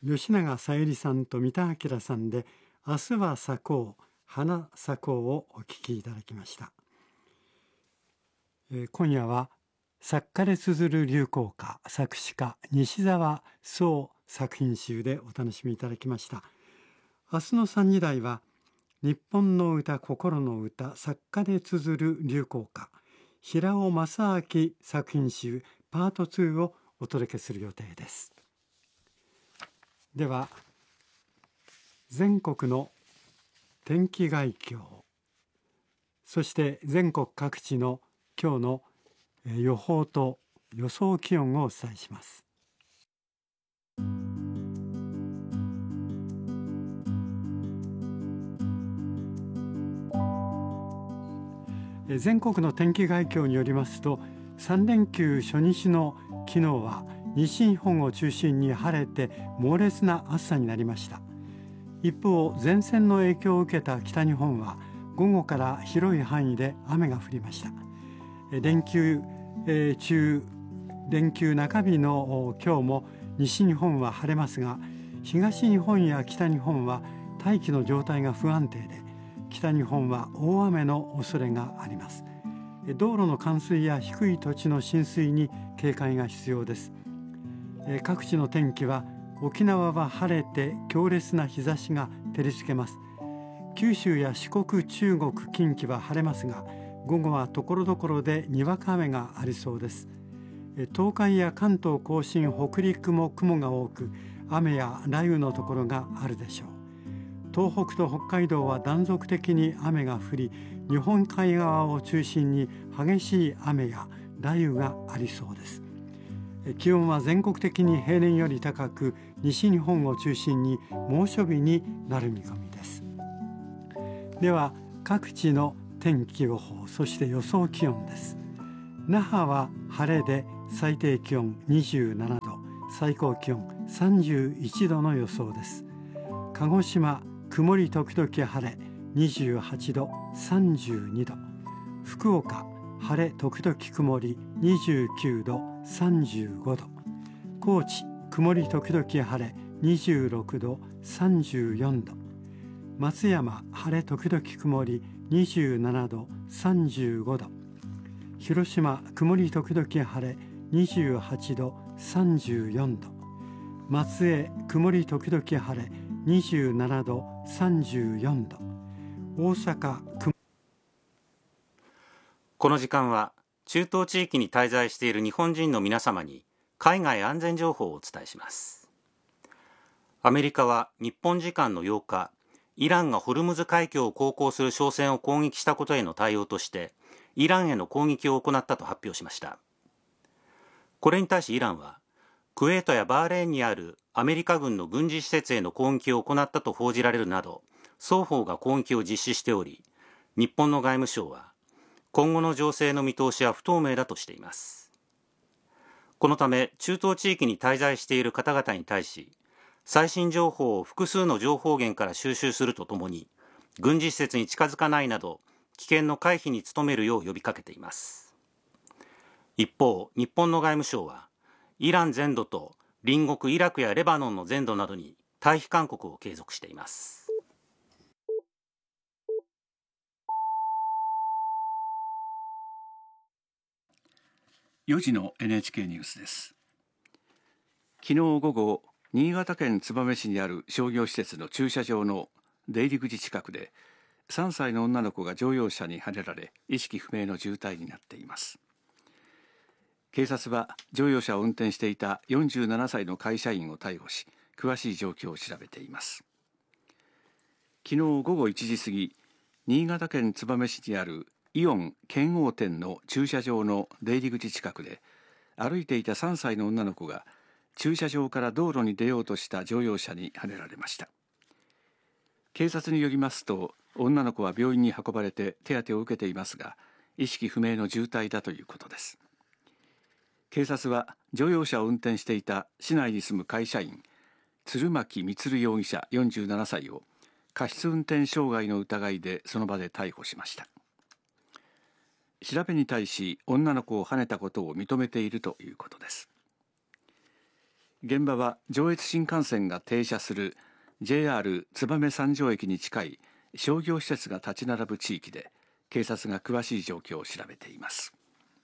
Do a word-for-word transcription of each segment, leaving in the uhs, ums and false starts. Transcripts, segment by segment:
吉永小百合さんと三田明さんで明日は咲こう花咲こうをお聞きいただきました。えー、今夜は作家で綴る流行歌作詞家西澤壮作品集でお楽しみいただきました。明日のさんじ台は日本の歌心の歌作家で綴る流行歌平尾正明作品集パートツーをお届けする予定です。では全国の天気概況、そして全国各地の今日の予報と予想気温をお伝えします。全国の天気概況によりますと、さん連休初日の昨日は西日本を中心に晴れて猛烈な暑さになりました。一方、前線の影響を受けた北日本は午後から広い範囲で雨が降りました。連休中、連休中日の今日も西日本は晴れますが、東日本や北日本は大気の状態が不安定で、北日本は大雨の恐れがあります。道路の冠水や低い土地の浸水に警戒が必要です。各地の天気は、沖縄は晴れて強烈な日差しが照りつけます。九州や四国、中国、近畿は晴れますが、午後はところどころでにわか雨がありそうです。東海や関東甲信、北陸も雲が多く、雨や雷雨のところがあるでしょう。東北と北海道は断続的に雨が降り、日本海側を中心に激しい雨や雷雨がありそうです。気温は全国的に平年より高く、西日本を中心に猛暑日になる見込みです。では各地の天気予報、そして予想気温です。那覇は晴れで最低気温にじゅうななど、最高気温さんじゅういちどの予想です。鹿児島曇り時々晴れにじゅうはちど、さんじゅうにど。福岡晴れ時々曇りにじゅうきゅうど、さんじゅうごど。高知曇り時々晴れにじゅうろくど、さんじゅうよんど。松山晴れ時々曇りにじゅうななど、さんじゅうごど。広島曇り時々晴れにじゅうはちど、さんじゅうよんど。松江曇り時々晴れにじゅうななど、さんじゅうよんど。大阪曇この時間は中東地域に滞在している日本人の皆様に海外安全情報をお伝えします。アメリカは日本時間のようか、イランがホルムズ海峡を航行する商船を攻撃したことへの対応としてイランへの攻撃を行ったと発表しました。これに対しイランは、クウェートやバーレーンにあるアメリカ軍の軍事施設への攻撃を行ったと報じられるなど、双方が攻撃を実施しており、日本の外務省は今後の情勢の見通しは不透明だとしています。このため中東地域に滞在している方々に対し、最新情報を複数の情報源から収集するとともに、軍事施設に近づかないなど危険の回避に努めるよう呼びかけています。一方、日本の外務省はイラン全土と隣国イラクやレバノンの全土などに退避勧告を継続しています。 よじの エヌエイチケー ニュースです。昨日午後、新潟県燕市にある商業施設の駐車場の出入り口近くでさんさいの女の子が乗用車にはねられ意識不明の重体になっています。警察は乗用車を運転していたよんじゅうななさいの会社員を逮捕し、詳しい状況を調べています。昨日午後いちじ過ぎ、新潟県燕市にあるイオン圏央店の駐車場の出入り口近くで、歩いていたさんさいの女の子が駐車場から道路に出ようとした乗用車にはねられました。警察によりますと、女の子は病院に運ばれて手当てを受けていますが、意識不明の重体だということです。警察は乗用車を運転していた市内に住む会社員、鶴巻充容疑者よんじゅうななさいを過失運転傷害の疑いでその場で逮捕しました。調べに対し女の子をはねたことを認めているということです。 現場は上越新幹線が停車する ジェイアール 燕三条駅に近い商業施設が立ち並ぶ地域で、警察が詳しい状況を調べています。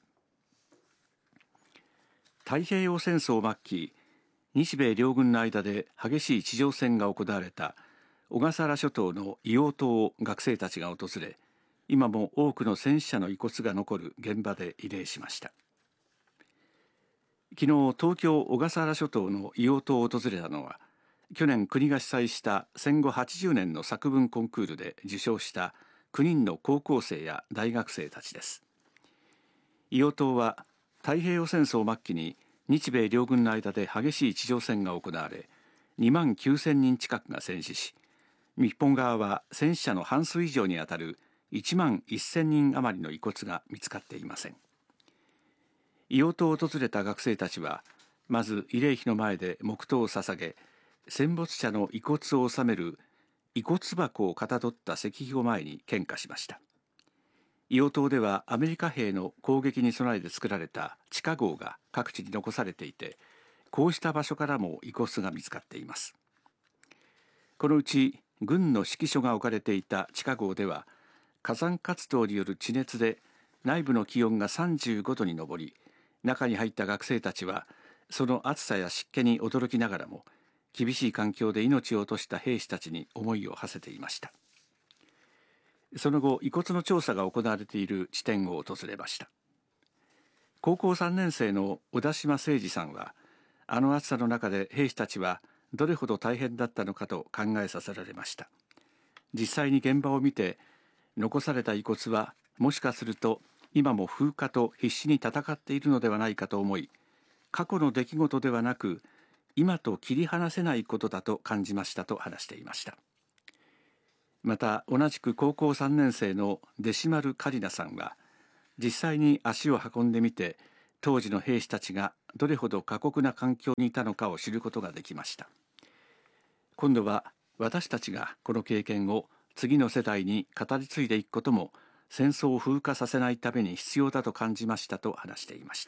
太平洋戦争末期、日米両軍の間で激しい地上戦が行われた小笠原諸島の硫黄島を学生たちが訪れ、今も多くの戦死者の遺骨が残る現場で慰霊しました。昨日、東京小笠原諸島の硫黄島を訪れたのは、去年国が主催した戦後はちじゅうねんの作文コンクールで受賞したきゅうにんの高校生や大学生たちです。硫黄島は太平洋戦争末期に日米両軍の間で激しい地上戦が行われ、にまんきゅうせんにん近くが戦死し、日本側は戦死者の半数以上にあたるいちまんせんにん余りの遺骨が見つかっていません。硫黄島を訪れた学生たちは、まず慰霊碑の前で黙祷を捧げ、戦没者の遺骨を納める遺骨箱をかたどった石碑を前に献花しました。硫黄島ではアメリカ兵の攻撃に備えて作られた地下壕が各地に残されていて、こうした場所からも遺骨が見つかっています。このうち軍の指揮所が置かれていた地下壕では、火山活動による地熱で内部の気温がさんじゅうごどに上り、中に入った学生たちはその暑さや湿気に驚きながらも、厳しい環境で命を落とした兵士たちに思いを馳せていました。その後、遺骨の調査が行われている地点を訪れました。高校さんねん生の小田島誠二さんは、あの暑さの中で兵士たちはどれほど大変だったのかと考えさせられました。実際に現場を見て、残された遺骨はもしかすると今も風化と必死に戦っているのではないかと思い、過去の出来事ではなく今と切り離せないことだと感じましたと話していました。また、同じく高校さんねん生のデシマル・カリナさんは、実際に足を運んでみて、当時の兵士たちがどれほど過酷な環境にいたのかを知ることができました。今度は私たちがこの経験を次の世代に語り継いでいくことも、戦争を風化させないために必要だと感じましたと話していました。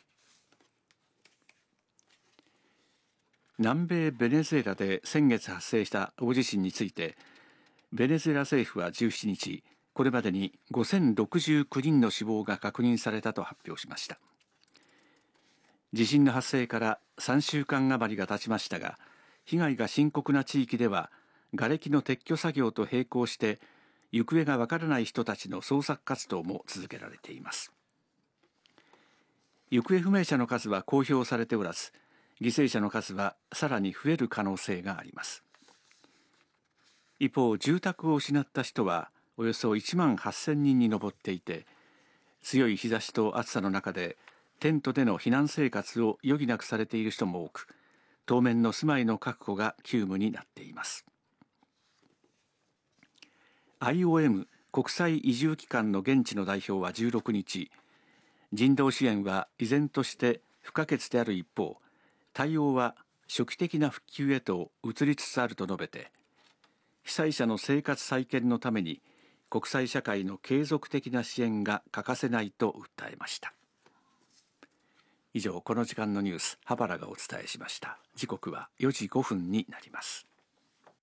南米ベネズエラで先月発生した大地震について、ベネズエラ政府はじゅうしちにち、これまでにごせんろくじゅうきゅうにんの死亡が確認されたと発表しました。地震の発生からさんしゅうかん余りが経ちましたが、被害が深刻な地域では、瓦礫の撤去作業と並行して、行方がわからない人たちの捜索活動も続けられています。行方不明者の数は公表されておらず、犠牲者の数はさらに増える可能性があります。一方、住宅を失った人はおよそいちまんはっせんにんに上っていて、強い日差しと暑さの中でテントでの避難生活を余儀なくされている人も多く、当面の住まいの確保が急務になっています。 アイオーエム 国際移住機関の現地の代表はじゅうろくにち、人道支援は依然として不可欠である一方、対応は初期的な復旧へと移りつつあると述べて、被災者の生活再建のために国際社会の継続的な支援が欠かせないと訴えました。以上、この時間のニュース、羽原がお伝えしました。時刻はよじごふんになります。